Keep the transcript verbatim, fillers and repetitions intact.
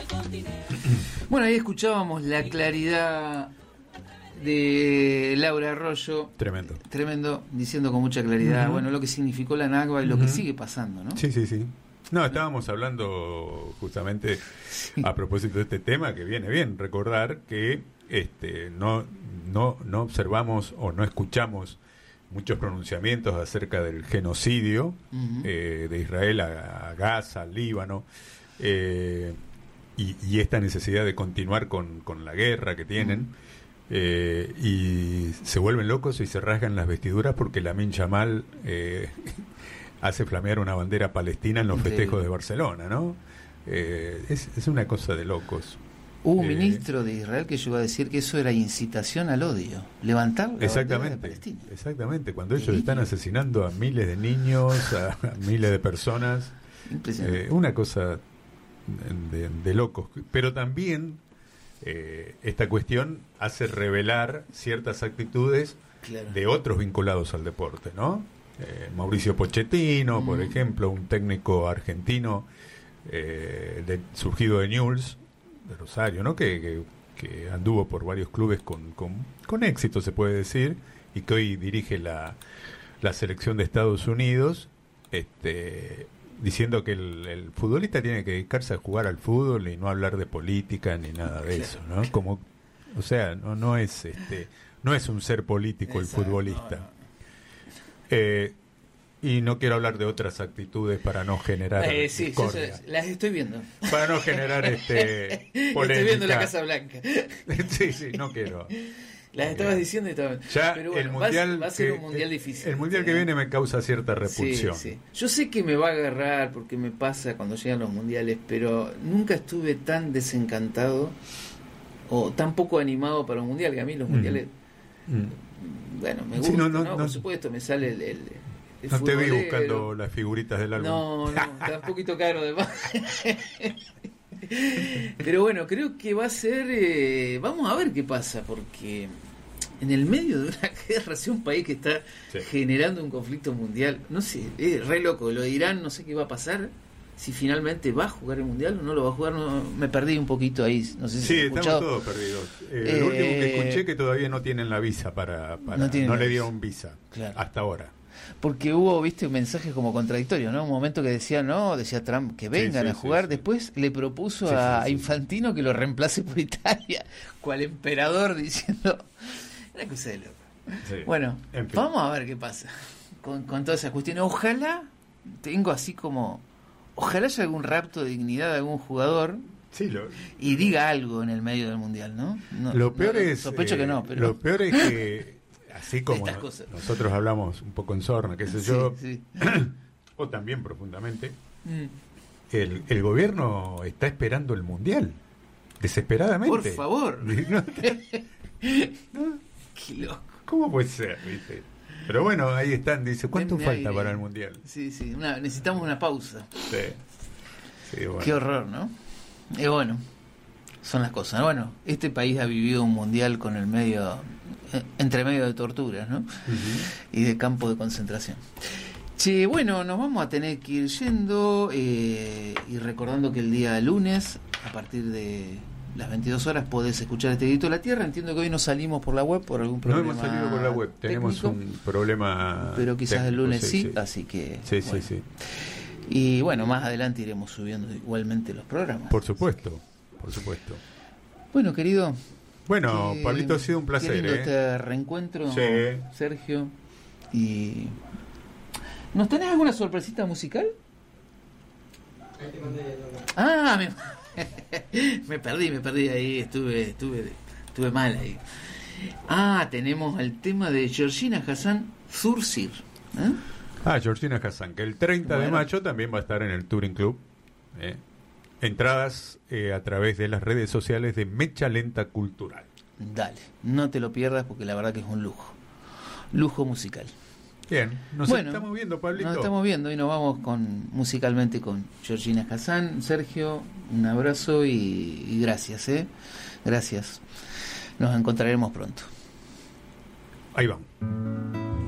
Bueno, ahí escuchábamos la claridad de Laura Arroyo. Tremendo. Tremendo, diciendo con mucha claridad, uh-huh. bueno, lo que significó la Nakba y lo uh-huh. que sigue pasando, ¿no? Sí, sí, sí. No, estábamos hablando justamente a propósito de este tema, que viene bien recordar que este no no no observamos o no escuchamos muchos pronunciamientos acerca del genocidio uh-huh. eh, de Israel a, a Gaza, al Líbano, eh, y, y esta necesidad de continuar con, con la guerra que tienen. Uh-huh. Eh, y se vuelven locos y se rasgan las vestiduras porque Lamin Yamal eh, hace flamear una bandera palestina en los Increíble. festejos de Barcelona, ¿no? Eh, es, es una cosa de locos. Hubo un eh, ministro de Israel que llegó a decir que eso era incitación al odio, levantar la bandera de Palestina. Exactamente, cuando ellos están asesinando a miles de niños, a, a miles de personas. Impresionante. Eh, una cosa de, de locos, pero también Eh, esta cuestión hace revelar ciertas actitudes claro. de otros vinculados al deporte, ¿no? Eh, Mauricio Pochettino, mm. por ejemplo, un técnico argentino eh, de, surgido de Newell's, de Rosario, ¿no? Que, que, que anduvo por varios clubes con, con, con éxito, se puede decir, y que hoy dirige la, la selección de Estados Unidos, este... diciendo que el, el futbolista tiene que dedicarse a jugar al fútbol y no hablar de política ni nada de eso, ¿no? Como, o sea, no no es este no es un ser político el futbolista. No, no. Eh, y no quiero hablar de otras actitudes para no generar eh, sí, discordia. Sí, sí, las estoy viendo. Para no generar este polémica. Estoy viendo la Casa Blanca. sí, sí, no quiero. Las estabas diciendo y estaba... Ya pero bueno, el mundial va, va a ser que, un mundial difícil. El mundial que viene me causa cierta repulsión. Sí, sí. Yo sé que me va a agarrar porque me pasa cuando llegan los mundiales, pero nunca estuve tan desencantado o tan poco animado para un mundial, que a mí los mundiales... Mm. Bueno, me gusta, sí, no, no, ¿no? No, por supuesto, me sale el... el, el no te vi buscando las figuritas del álbum. No, no, está un poquito caro además. Pero bueno, creo que va a ser eh, vamos a ver qué pasa, porque en el medio de una guerra, si un país que está sí. generando un conflicto mundial, no sé, es re loco, lo de Irán, no sé qué va a pasar, si finalmente va a jugar el mundial o no lo va a jugar, no, me perdí un poquito ahí, no sé si sí, estamos todos perdidos. Eh, eh, lo último que escuché que todavía no tienen la visa para, para no, no le dieron visa, claro. hasta ahora. Porque hubo, viste, mensajes como contradictorios, ¿no? Un momento que decía, no, decía Trump que vengan sí, sí, a jugar. Sí, sí. Después le propuso sí, a sí, sí. Infantino que lo reemplace por Italia, cual emperador, diciendo... Una cosa de loco. Sí. Bueno, en fin. Vamos a ver qué pasa con, con todas esas cuestiones. Ojalá, tengo así como... Ojalá haya algún rapto de dignidad de algún jugador sí, lo, y diga algo en el medio del Mundial, ¿no? no lo peor no, es... Sospecho eh, que no, pero... Lo peor es que... Así como no, nosotros hablamos un poco en sorna, qué sé sí, yo, sí. o también profundamente, mm. el, el gobierno está esperando el mundial, desesperadamente. Por favor. ¿No? ¿No? Qué loco. ¿Cómo puede ser? ¿Viste? Pero bueno, ahí están, dice, ¿cuánto Denme falta aire. para el mundial? Sí, sí, una, necesitamos una pausa. Sí. Sí, bueno. Qué horror, ¿no? Y bueno, son las cosas. Bueno, este país ha vivido un mundial con el medio... entre medio de torturas, ¿no? Uh-huh. Y de campo de concentración. Che, bueno, nos vamos a tener que ir yendo eh, y recordando que el día lunes, a partir de las veintidós horas, podés escuchar este Grito de la Tierra. Entiendo que hoy no salimos por la web por algún problema. No hemos salido por la web, tenemos técnico, un problema. Pero quizás técnico, el lunes sí, sí, sí, así que. Sí, bueno. sí, sí. Y bueno, más adelante iremos subiendo igualmente los programas. Por supuesto, por supuesto. Bueno, querido. Bueno, que, Pablito, ha sido un placer. Qué lindo ¿eh? este reencuentro, sí. Sergio. Y ¿nos tenés alguna sorpresita musical? Ah, me, me perdí, me perdí ahí, estuve, estuve, estuve mal ahí. Ah, tenemos el tema de Georgina Hassan, Zursir. ¿Eh? Ah, Georgina Hassan, que el treinta bueno. de mayo también va a estar en el Touring Club. ¿eh? Entradas eh, a través de las redes sociales de Mecha Lenta Cultural. Dale, no te lo pierdas porque la verdad que es un lujo. Lujo musical. Bien, nos bueno, estamos viendo, Pablito. Nos estamos viendo y nos vamos con musicalmente con Georgina Hassan. Sergio, un abrazo y, y gracias, ¿eh? Gracias. Nos encontraremos pronto. Ahí vamos.